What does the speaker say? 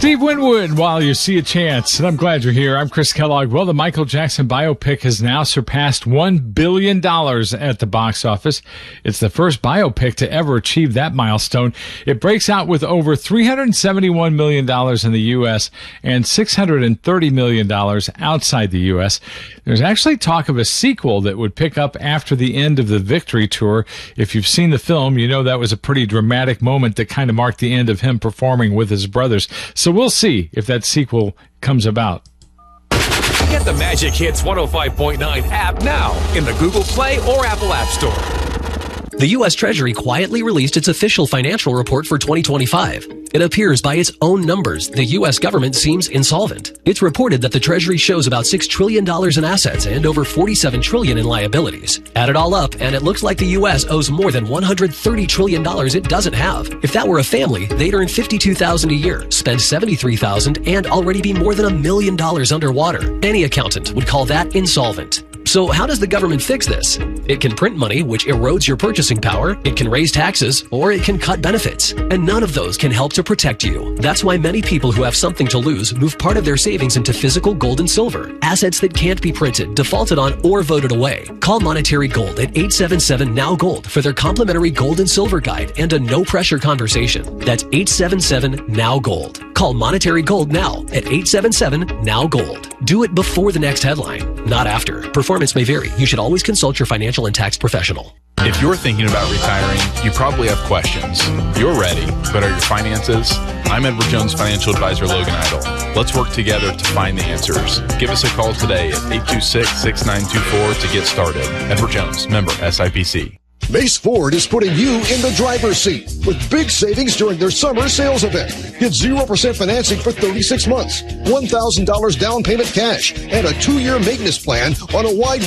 Steve Winwood, while you see a chance, and I'm glad you're here. I'm Chris Kellogg. Well, the Michael Jackson biopic has now surpassed $1 billion at the box office. It's the first biopic to ever achieve that milestone. It breaks out with over $371 million in the U.S. and $630 million outside the U.S. There's actually talk of a sequel that would pick up after the end of the Victory Tour. If you've seen the film, you know that was a pretty dramatic moment that kind of marked the end of him performing with his brothers. So we'll see if that sequel comes about. Get the Magic Hits 105.9 app now in the Google Play or Apple App Store. The U.S. Treasury quietly released its official financial report for 2025. It appears by its own numbers, the U.S. government seems insolvent. It's reported that the Treasury shows about $6 trillion in assets and over $47 trillion in liabilities. Add it all up, and it looks like the U.S. owes more than $130 trillion it doesn't have. If that were a family, they'd earn $52,000 a year, spend $73,000, and already be more than $1 million underwater. Any accountant would call that insolvent. So how does the government fix this? It can print money, which erodes your purchasing power, it can raise taxes, or it can cut benefits. And none of those can help to protect you. That's why many people who have something to lose move part of their savings into physical gold and silver, assets that can't be printed, defaulted on, or voted away. Call Monetary Gold at 877-NOW-GOLD for their complimentary gold and silver guide and a no-pressure conversation. That's 877-NOW-GOLD. Call Monetary Gold now at 877-NOW-GOLD. Do it before the next headline, not after. Performance may vary. You should always consult your financial and tax professional. If you're thinking about retiring, you probably have questions. You're ready, but are your finances? I'm Edward Jones financial advisor Logan Idle. Let's work together to find the answers. Give us a call today at 826-6924 to get started. Edward Jones, member SIPC. Mace Ford is putting you in the driver's seat with big savings during their summer sales event. Get 0% financing for 36 months, $1,000 down payment cash, and a 2-year maintenance plan on a wide